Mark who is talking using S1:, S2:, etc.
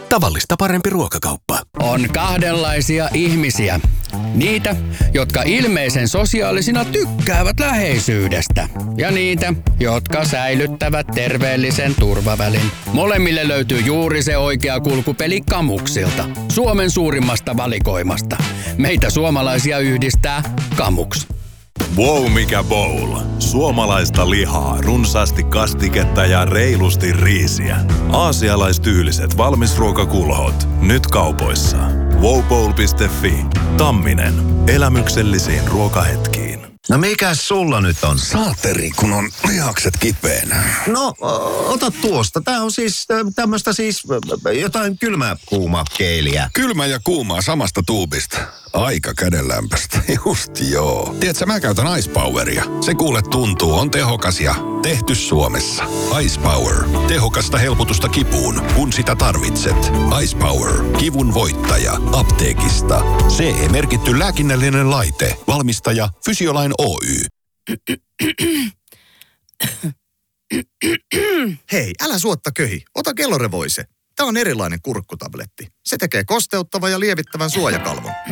S1: Tavallista parempi ruokakauppa.
S2: On kahdenlaisia ihmisiä. Niitä, jotka ilmeisen sosiaalisina tykkäävät läheisyydestä. Ja niitä, jotka säilyttävät terveellisen turvavälin. Molemmille löytyy juuri se oikea kulkupeli Kamuksilta. Suomen suurimmasta valikoimasta. Meitä suomalaisia yhdistää Kamuks.
S3: Wow, mikä bowl. Suomalaista lihaa, runsaasti kastiketta ja reilusti riisiä. Aasialaistyyliset valmisruokakulhot. Nyt kaupoissa. wowbowl.fi. Tamminen. Elämyksellisiin ruokahetkiin.
S4: No mikäs sulla nyt on?
S5: Saatteri, kun on lihakset kipeänä.
S4: No, ota tuosta. Tää on siis tämmöstä jotain kylmää kuuma keiliä.
S5: Kylmä ja kuumaa samasta tuubista. Aika kädenlämpöstä. Just joo. Tiedätkö, mä käytän Ice Poweria. Se kuule tuntuu, on tehokas ja tehty Suomessa. Ice Power. Tehokasta helpotusta kipuun, kun sitä tarvitset. Ice Power. Kivun voittaja. Apteekista. CE-merkitty lääkinnällinen laite. Valmistaja Fysiolain Oy.
S6: Hei, älä suotta köhi. Ota Kellorevoise. Tämä on erilainen kurkkutabletti. Se tekee kosteuttavan ja lievittävän suojakalvon.